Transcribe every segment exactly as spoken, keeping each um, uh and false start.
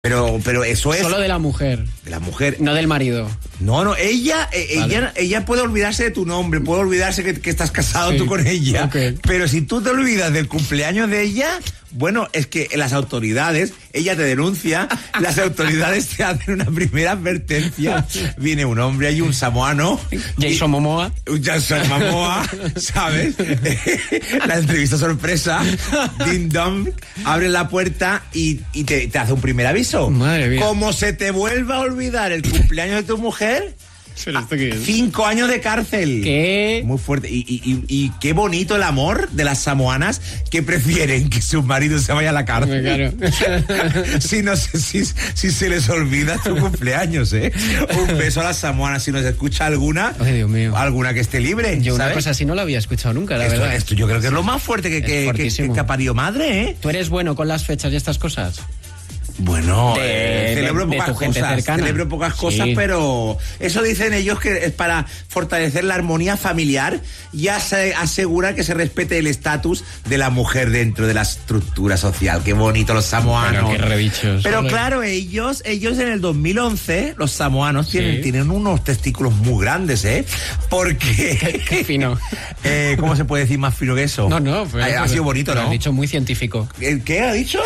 Pero, pero eso es... Solo de la mujer. De la mujer. No del marido. No, no, ella, eh, vale. ella, ella puede olvidarse de tu nombre, puede olvidarse que, que estás casado sí. tú con ella. Okay. Pero si tú te olvidas del cumpleaños de ella, bueno, es que las autoridades, ella te denuncia, las autoridades te hacen una primera advertencia. Viene un hombre ahí, un samoano. Jason Momoa. Un Jason Momoa, ¿sabes? La entrevista sorpresa. Ding dong, abre la puerta y, y te, te hace un primer aviso. Madre mía. Como se te vuelva a olvidar el cumpleaños de tu mujer, ¿Pero esto qué es? Cinco años de cárcel. ¿Qué? Muy fuerte. Y, y, y, y qué bonito el amor de las samoanas que prefieren que su marido se vaya a la cárcel. Claro. si, no sé, si, si se les olvida tu cumpleaños, ¿eh? Un beso a las samoanas. Si nos escucha alguna, ay, Dios mío, alguna que esté libre. Yo ¿sabes? Una cosa así no la había escuchado nunca, la esto, verdad. Esto yo creo que es lo más fuerte que, que, que, que, que ha parido madre, ¿eh? ¿Tú eres bueno con las fechas y estas cosas? Bueno, de, eh, celebro, de, pocas de tu gente cosas, cercana. celebro pocas cosas, sí. Pero eso dicen ellos que es para fortalecer la armonía familiar y ase, asegurar que se respete el estatus de la mujer dentro de la estructura social. Qué bonito los samoanos. Pero qué redichos. Pero claro, ellos, ellos en el dos mil once, los samoanos sí. tienen, tienen unos testículos muy grandes, ¿eh? Porque... Qué, qué fino. eh, ¿Cómo se puede decir más fino que eso? No, no. Pero, ha, ha sido bonito, ¿no? Lo has dicho muy científico. ¿El qué ha dicho?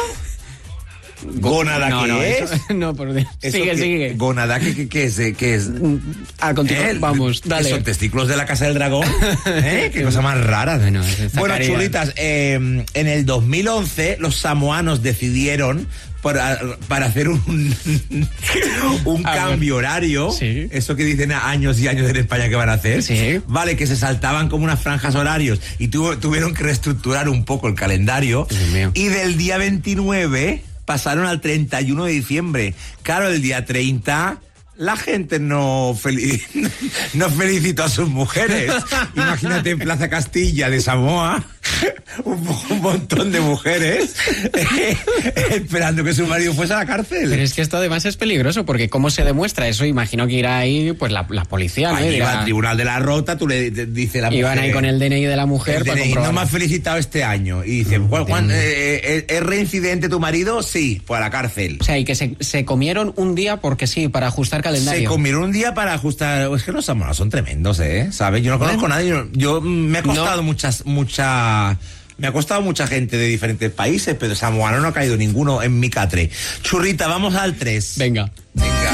¿Gónada no, qué no, es? Eso, no, por Dios. Sigue, que, sigue. ¿Gónada qué, qué, qué es? ¿Qué es? A continuación, ¿Eh? vamos, dale. ¿Son testículos de la Casa del Dragón? ¿Eh? Qué cosa más rara. Bueno, bueno chulitas, eh, en el dos mil once los samoanos decidieron para, para hacer un, un cambio ver. horario, sí. Eso que dicen años y años en España que van a hacer, sí. Vale, que se saltaban como unas franjas horarios y tuvo, tuvieron que reestructurar un poco el calendario y del día veintinueve pasaron al treinta y uno de diciembre. Claro, el día treinta la gente no, feliz, no felicitó a sus mujeres. Imagínate en Plaza Castilla de Samoa, un, un montón de mujeres eh, esperando que su marido fuese a la cárcel. Pero es que esto además es peligroso, porque ¿cómo se demuestra eso? Imagino que irá ahí pues la, la policía, ¿no? Allí va al Tribunal de la Rota, tú le dices la mujer. Iban ahí con el D N I de la mujer el para D N I, comprobar. No me has felicitado este año. Y dice, no, ¿cuál, cuál, eh, ¿es reincidente tu marido? Sí, pues a la cárcel. O sea, y que se, se comieron un día porque sí, para ajustar calendario. Se comieron un día para ajustar. Es que los samoanos son tremendos, ¿eh? ¿Sabes? Yo no conozco a nadie. Yo, yo me ha costado no. muchas, mucha. Me ha costado mucha gente de diferentes países, pero samoano no ha caído ninguno en mi catre. Churrita, vamos al tres. Venga. Venga.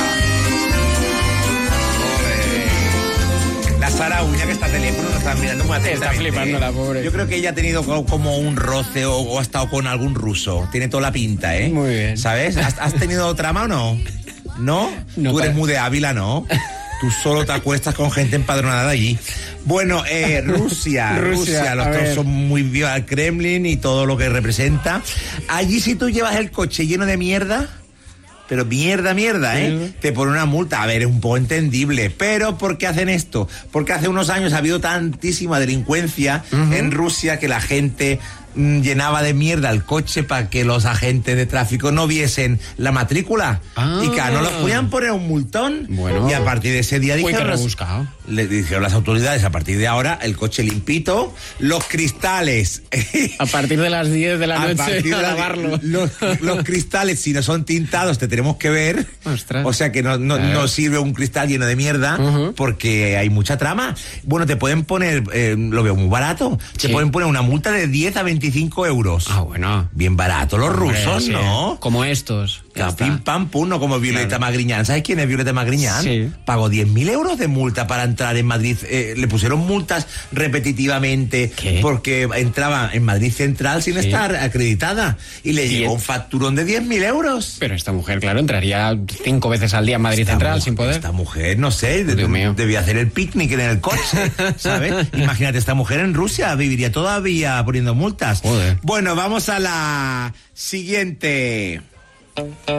Joder. La Sara Uña, que está al teléfono, nos está mirando muy atentamente. Está flipando la pobre. Yo creo que ella ha tenido como un roce o, o ha estado con algún ruso. Tiene toda la pinta, ¿eh? Muy bien. ¿Sabes? ¿Has, has tenido trama o no? ¿No? No, tú eres para... muy de Ávila, ¿no? Tú solo te acuestas con gente empadronada allí. Bueno, eh, Rusia, Rusia, Rusia, los dos son muy vivos al Kremlin y todo lo que representa. Allí si tú llevas el coche lleno de mierda, pero mierda, mierda, ¿eh? Uh-huh. Te ponen una multa. A ver, es un poco entendible. Pero ¿por qué hacen esto? Porque hace unos años ha habido tantísima delincuencia uh-huh. en Rusia que la gente llenaba de mierda el coche para que los agentes de tráfico no viesen la matrícula. Ah. Y que no los podían poner un multón. Bueno. Y a partir de ese día dijeron, los, le dijeron las autoridades, a partir de ahora el coche limpito, los cristales. A partir de las diez de la noche a, partir a de lavarlo. Los, los cristales, si no son tintados, te tenemos que ver. Ostras. O sea que no, no, no sirve un cristal lleno de mierda uh-huh. porque hay mucha trama. Bueno, te pueden poner, eh, lo veo muy barato, sí. te pueden poner una multa de diez a veinticinco euros. Ah, bueno. Bien barato los Hombre, rusos, sí. ¿no? Como estos. Pim, pam, pum, no como Violeta claro. Magriñán. ¿Sabes quién es Violeta Magriñán? Sí. Pagó diez mil euros de multa para entrar en Madrid. Eh, le pusieron multas repetitivamente ¿Qué? porque entraba en Madrid Central sin sí. estar acreditada. Y le llegó un facturón de diez mil euros. Pero esta mujer, claro, entraría cinco veces al día en Madrid esta Central mujer, sin poder. Esta mujer, no sé, Dios de, mío. debía hacer el picnic en el coche, ¿sabes? Imagínate, esta mujer en Rusia viviría todavía poniendo multas. Joder. Bueno, vamos a la siguiente. Clásico,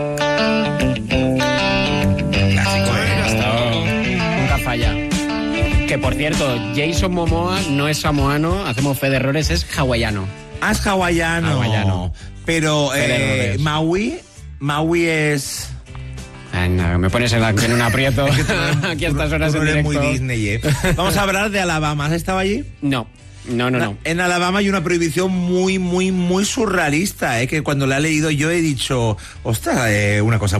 ¿eh? No, nunca falla. Que por cierto, Jason Momoa no es samoano, hacemos fe de errores, es hawaiano. Ah, es hawaiano. Hawaiano. Pero eh, Maui, Maui es... Ay, no, me pones en, la, en un aprieto. Es que tú, aquí a estas horas tú en no eres directo. muy Disney, ¿eh? Vamos a hablar de Alabama. ¿Has estado allí? No. No, no, no. En Alabama hay una prohibición muy, muy, muy surrealista, ¿eh? Que cuando la he leído yo he dicho, ostras, eh, una cosa